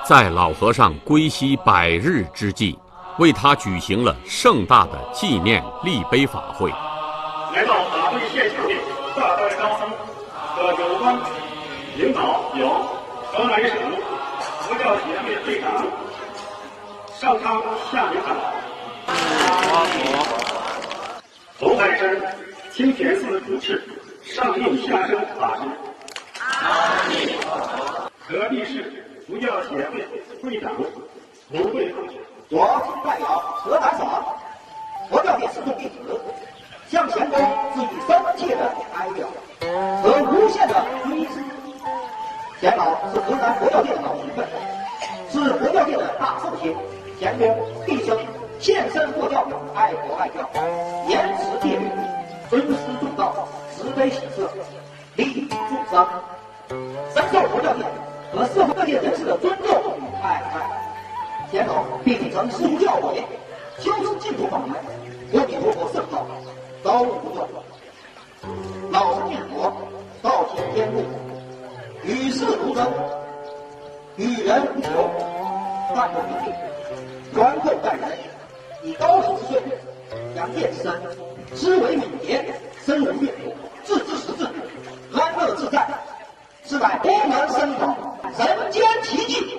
在老和尚归西100日之际，为他举行了盛大的纪念立碑法会。 来到法会现场的大代高僧和有关领导有河南省佛教协会会长上苍下领导，红海山清田寺主持上应下生法师，河北市佛教协会会长胡慧， 我代表河南省佛教界始终弟子，向前公致以深切的哀悼和无限的追思。钱老是河南佛教界的老前辈，是佛教界的大寿星，钱公毕生献身佛教，爱国爱教，严持戒律，尊师重道，慈悲喜舍，利益众生，深受佛教界和社会各界人士的尊重与爱戴。钱老秉承师徒教诲，修持净土法门，阿弥陀佛圣道，遭无不断。老实念佛，道体天路，与世如争，与人无求，淡泊名利，宽厚待人，以高手之岁，扬剑之身，思维敏捷，深入阅读，置之识字，安乐自在，是乃功能深广，人间奇迹。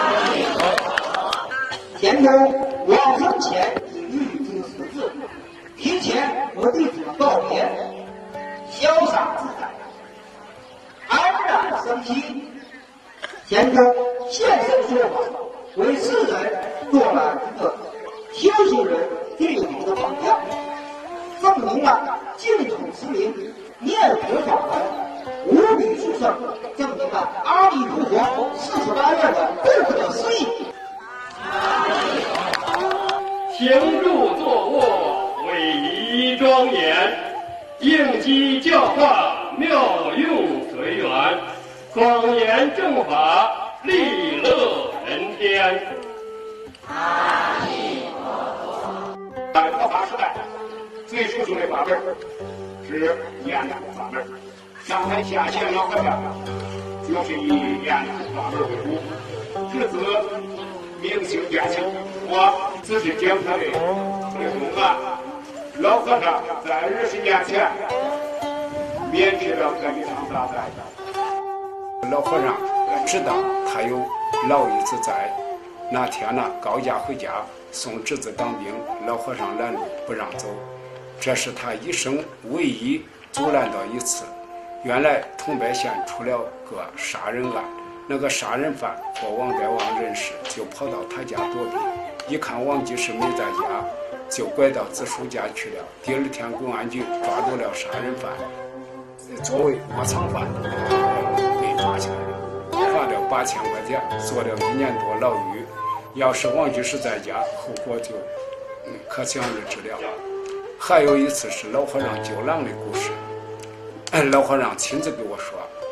钱公往生前已预经识字，提前和弟子们告别，潇洒自在，安然生息。钱公现身说法，为世人做了一个修行人定力的榜样，证明了净土之名念佛法门无比殊胜，证明了阿弥陀佛48愿的不可思议。 行住坐卧，威仪庄严，应机教化，妙用随缘，广言正法，利乐人天。阿弥陀佛。在佛法时代，最殊胜的法门是念佛法门。上台下线老和尚就是以念佛法门为主，至此明星变形。我只是讲他的公案。老和尚在20年前免去了这一场大灾。 老和尚知道他有老一子在，那天呢，高家回家送侄子当兵，老和尚拦路不让走，这是他一生唯一阻拦到一次。原来桐柏县出了个杀人案，那个杀人犯和王代王认识，就跑到他家躲避，一看王居士没在家，就拐到子叔家去了。第二天公安局抓住了杀人犯，作为窝藏犯被抓起来了，罚了8000块钱，坐了1年多牢狱。要是王居士在家，后果就可想而知了。还有一次是老和尚救狼的故事，老和尚亲自给我说，